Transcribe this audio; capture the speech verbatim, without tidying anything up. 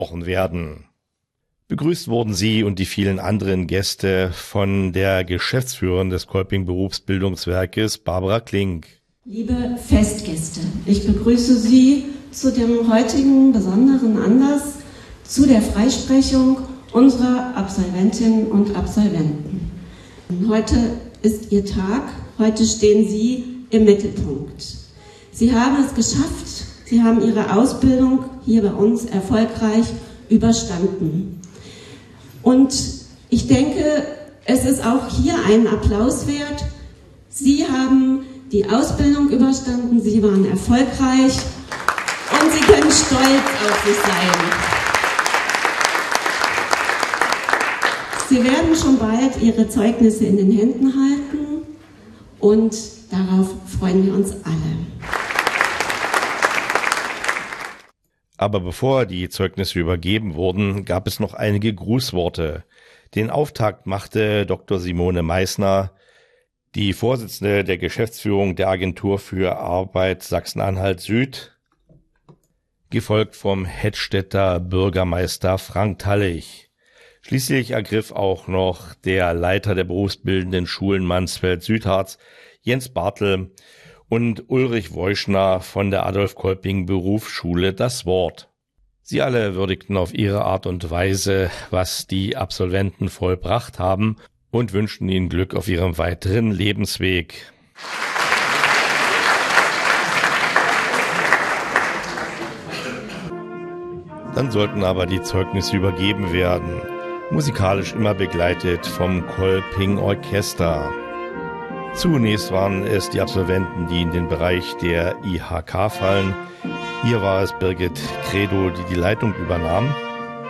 gesprochen werden. Begrüßt wurden sie und die vielen anderen Gäste von der Geschäftsführerin des Kolping Berufsbildungswerkes, Barbara Klink. Liebe Festgäste, ich begrüße Sie zu dem heutigen besonderen Anlass zu der Freisprechung unserer Absolventinnen und Absolventen. Heute ist Ihr Tag, heute stehen Sie im Mittelpunkt. Sie haben es geschafft, Sie haben Ihre Ausbildung hier bei uns erfolgreich überstanden. Und ich denke, es ist auch hier einen Applaus wert. Sie haben die Ausbildung überstanden, Sie waren erfolgreich und Sie können stolz auf sich sein. Sie werden schon bald Ihre Zeugnisse in den Händen halten und darauf freuen wir uns alle. Aber bevor die Zeugnisse übergeben wurden, gab es noch einige Grußworte. Den Auftakt machte Doktor Simone Meissner, die Vorsitzende der Geschäftsführung der Agentur für Arbeit Sachsen-Anhalt Süd, gefolgt vom Hettstedter Bürgermeister Frank Tallich. Schließlich ergriff auch noch der Leiter der berufsbildenden Schulen Mansfeld-Südharz, Jens Bartel, und Ulrich Woischner von der Adolf Kolping Berufsschule das Wort. Sie alle würdigten auf ihre Art und Weise, was die Absolventen vollbracht haben, und wünschten ihnen Glück auf ihrem weiteren Lebensweg. Dann sollten aber die Zeugnisse übergeben werden, musikalisch immer begleitet vom Kolping Orchester. Zunächst waren es die Absolventen, die in den Bereich der I H K fallen. Hier war es Birgit Credo, die die Leitung übernahm.